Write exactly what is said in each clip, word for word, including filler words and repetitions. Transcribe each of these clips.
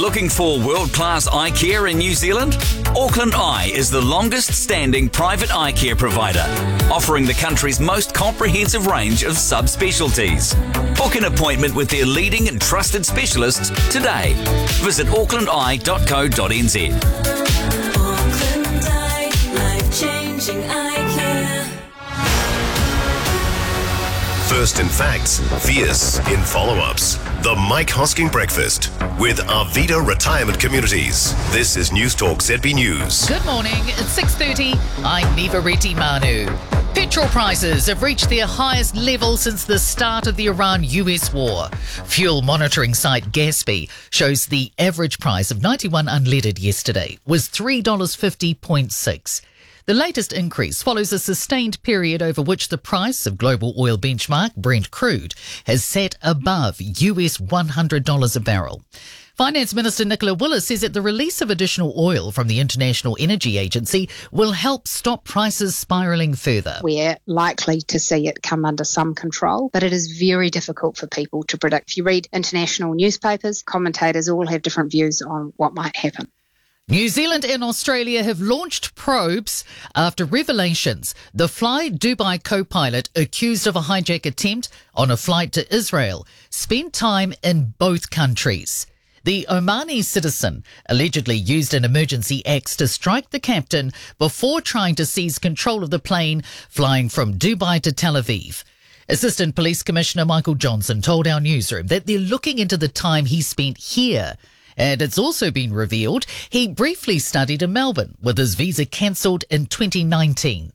Looking for world-class eye care in New Zealand? Auckland Eye is the longest-standing private eye care provider, offering the country's most comprehensive range of subspecialties. Book an appointment with their leading and trusted specialists today. Visit auckland eye dot co dot n z. Auckland Eye, life-changing eye care. First in facts, fierce in follow-ups. The Mike Hosking Breakfast with Arvida Retirement Communities. This is News Talk Z B News. Good morning, it's six thirty. I'm Niva Reti Manu. Petrol prices have reached their highest level since the start of the Iran-U S war. Fuel monitoring site Gaspy shows the average price of ninety-one unleaded yesterday was three dollars fifty point six. The latest increase follows a sustained period over which the price of global oil benchmark Brent crude has sat above U S one hundred dollars a barrel. Finance Minister Nicola Willis says that the release of additional oil from the International Energy Agency will help stop prices spiralling further. We're likely to see it come under some control, but it is very difficult for people to predict. If you read international newspapers, commentators all have different views on what might happen. New Zealand and Australia have launched probes after revelations the Fly Dubai co-pilot accused of a hijack attempt on a flight to Israel spent time in both countries. The Omani citizen allegedly used an emergency axe to strike the captain before trying to seize control of the plane flying from Dubai to Tel Aviv. Assistant Police Commissioner Michael Johnson told our newsroom that they're looking into the time he spent here. And it's also been revealed he briefly studied in Melbourne with his visa cancelled in twenty nineteen.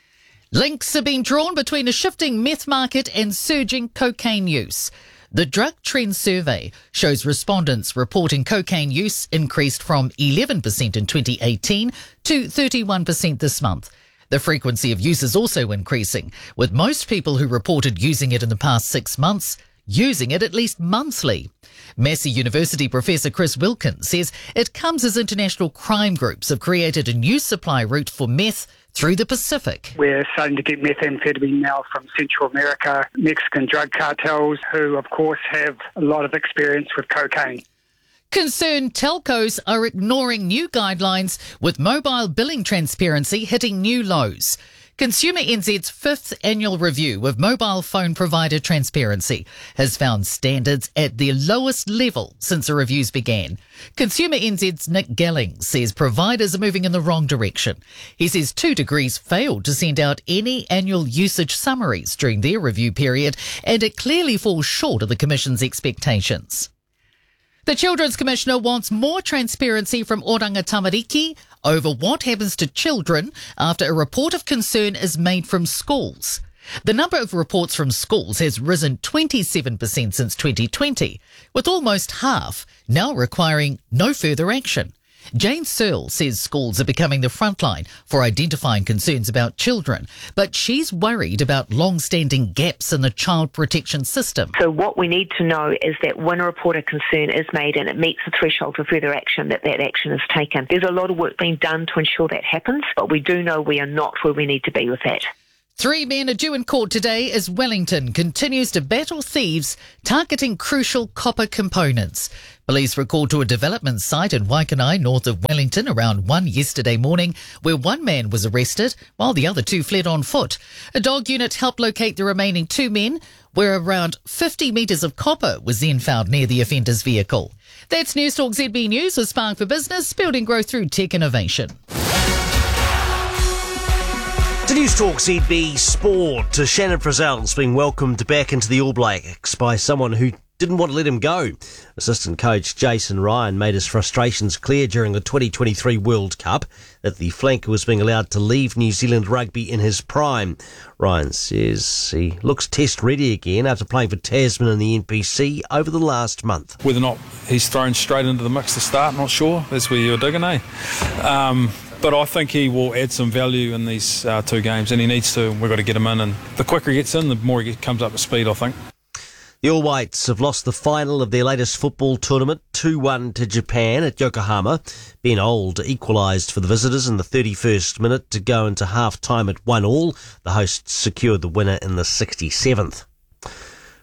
Links have been drawn between a shifting meth market and surging cocaine use. The Drug Trend Survey shows respondents reporting cocaine use increased from eleven percent in twenty eighteen to thirty-one percent this month. The frequency of use is also increasing, with most people who reported using it in the past six months using it at least monthly. Massey University Professor Chris Wilkins says it comes as international crime groups have created a new supply route for meth through the Pacific. We're starting to get methamphetamine now from Central America, Mexican drug cartels, who of course have a lot of experience with cocaine. Concerned telcos are ignoring new guidelines with mobile billing transparency hitting new lows. Consumer N Z's fifth annual review of mobile phone provider transparency has found standards at their lowest level since the reviews began. Consumer N Z's Nick Gelling says providers are moving in the wrong direction. He says Two Degrees failed to send out any annual usage summaries during their review period, and it clearly falls short of the Commission's expectations. The Children's Commissioner wants more transparency from Oranga Tamariki over what happens to children after a report of concern is made from schools. The number of reports from schools has risen twenty-seven percent since twenty twenty, with almost half now requiring no further action. Jane Searle says schools are becoming the frontline for identifying concerns about children, but she's worried about long-standing gaps in the child protection system. So what we need to know is that when a report of concern is made and it meets the threshold for further action, that that action is taken. There's a lot of work being done to ensure that happens, but we do know we are not where we need to be with that. Three men are due in court today as Wellington continues to battle thieves targeting crucial copper components. Police were called to a development site in Waikanae, north of Wellington, around one yesterday morning, where one man was arrested while the other two fled on foot. A dog unit helped locate the remaining two men, where around fifty metres of copper was then found near the offender's vehicle. That's News Talk Z B News with Spark for Business, building growth through tech innovation. To News Talk Z B Sport, Shannon Frizzell's been welcomed back into the All Blacks by someone who didn't want to let him go. Assistant coach Jason Ryan made his frustrations clear during the twenty twenty-three World Cup that the flanker was being allowed to leave New Zealand rugby in his prime. Ryan says he looks test ready again after playing for Tasman in the N P C over the last month. Whether or not he's thrown straight into the mix to start, not sure. That's where you're digging, eh? Um, But I think he will add some value in these uh, two games, and he needs to. We've got to get him in, and the quicker he gets in, the more he get, comes up to speed, I think. The All Whites have lost the final of their latest football tournament, two one to Japan at Yokohama. Ben Old equalised for the visitors in the thirty-first minute to go into half-time at one all. The hosts secured the winner in the sixty-seventh.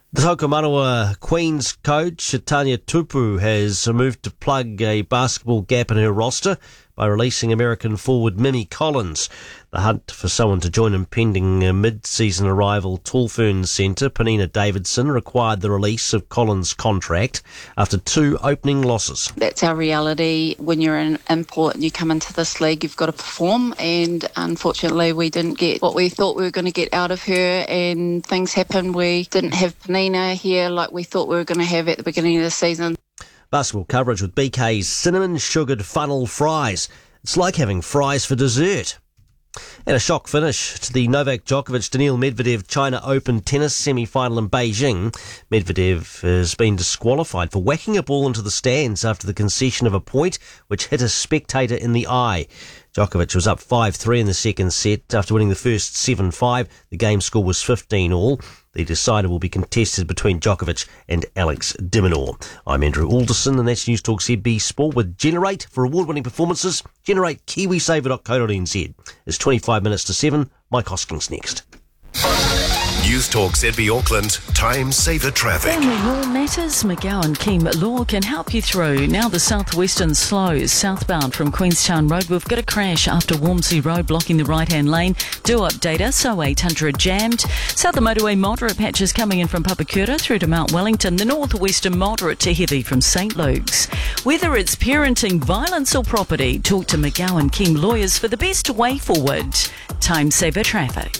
The Hokomanawa Queens coach, Tanya Tupu, has moved to plug a basketball gap in her roster by releasing American forward Mimi Collins. The hunt for someone to join impending mid-season arrival Tall Ferns centre Penina Davidson required the release of Collins' contract after two opening losses. That's our reality. When you're an import and you come into this league, you've got to perform, and unfortunately we didn't get what we thought we were going to get out of her, and things happened. We didn't have Penina here like we thought we were going to have at the beginning of the season. Basketball coverage with B K's cinnamon sugared funnel fries. It's like having fries for dessert. And a shock finish to the Novak Djokovic-Daniil Medvedev China Open tennis semi-final in Beijing. Medvedev has been disqualified for whacking a ball into the stands after the concession of a point which hit a spectator in the eye. Djokovic was up five three in the second set after winning the first seven five. The game score was fifteen all. The decider will be contested between Djokovic and Alex de Minaur. I'm Andrew Alderson, and that's News Talk Z B Sport with Generate. For award-winning performances, generate kiwisaver dot co dot n z. It's twenty-five minutes to seven. Mike Hoskins next. News Talk Z B Auckland, Time Saver Traffic. Family law matters. McGowan Keem Law can help you through. Now the southwestern slows southbound from Queenstown Road. We've got a crash after Walmsley Road blocking the right-hand lane. Do update us. oh eight hundred jammed. South the motorway moderate patches coming in from Papakura through to Mount Wellington. The northwestern moderate to heavy from St Luke's. Whether it's parenting, violence or property, talk to McGowan Keem Lawyers for the best way forward. Time Saver Traffic.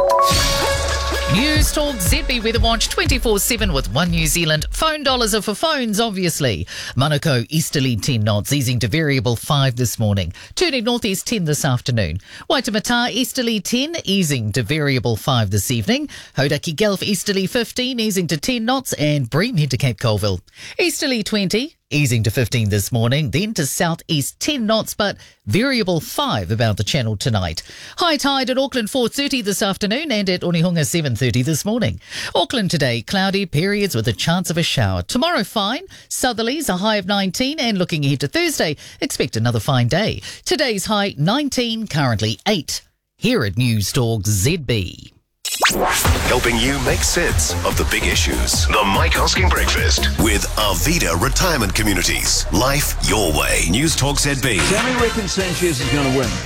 News Talk Z B Weather Watch twenty-four seven with One New Zealand. Phone dollars are for phones, obviously. Manukau easterly ten knots, easing to variable five this morning. Turning northeast ten this afternoon. Waitemata easterly ten, easing to variable five this evening. Hauraki Gulf easterly fifteen, easing to ten knots. And Bream head to Cape Colville. Easterly twenty, easing to fifteen this morning, then to southeast ten knots, but variable five about the channel tonight. High tide at Auckland four thirty this afternoon and at Onehunga seven thirty this morning. Auckland today, cloudy periods with a chance of a shower. Tomorrow fine, southerlies a high of nineteen, and looking ahead to Thursday, expect another fine day. Today's high nineteen, currently eight. Here at News Talk Z B. Helping you make sense of the big issues. The Mike Hosking Breakfast with Arvida Retirement Communities. Life your way. News Talk Z B. Sammy reckons Sanchez is going to win.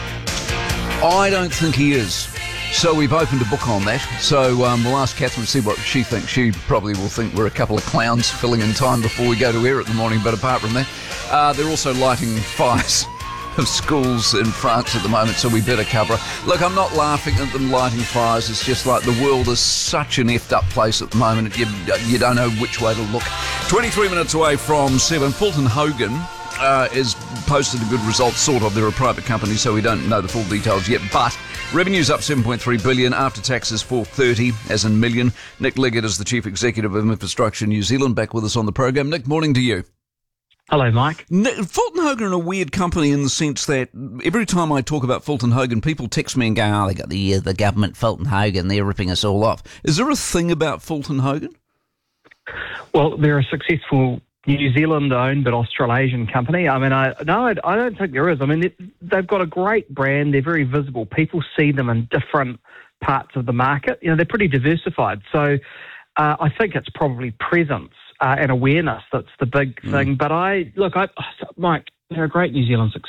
I don't think he is. So we've opened a book on that. So um, we'll ask Catherine to see what she thinks. She probably will think we're a couple of clowns filling in time before we go to air at the morning. But apart from that, uh, they're also lighting fires of schools in France at the moment, so we better cover it. Look, I'm not laughing at them lighting fires. It's just like the world is such an effed up place at the moment. You, you don't know which way to look. twenty-three minutes away from seven, Fulton Hogan uh, has posted a good result, sort of. They're a private company, so we don't know the full details yet, but revenue's up seven point three billion dollars, after taxes four thirty, as in million. Nick Liggett is the Chief Executive of Infrastructure New Zealand, back with us on the program. Nick, morning to you. Hello, Mike. Fulton Hogan are a weird company in the sense that every time I talk about Fulton Hogan, people text me and go, oh, they got the uh, the government, Fulton Hogan, they're ripping us all off. Is there a thing about Fulton Hogan? Well, they're a successful New Zealand-owned but Australasian company. I mean, I no, I, I don't think there is. I mean, they, they've got a great brand. They're very visible. People see them in different parts of the market. You know, they're pretty diversified. So uh, I think it's probably presence Uh, and awareness that's the big thing. Mm. But I, look, I, Mike, they're a great New Zealand success